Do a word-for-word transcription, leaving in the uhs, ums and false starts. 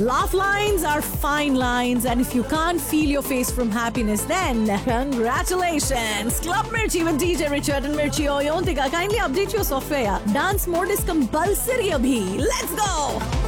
Laugh lines are fine lines, and if you can't feel your face from happiness, then congratulations! Club Mirchi with D J Richard and Mirchi Oyontika. Kindly update your software. Dance mode is compulsory abhi. Let's go!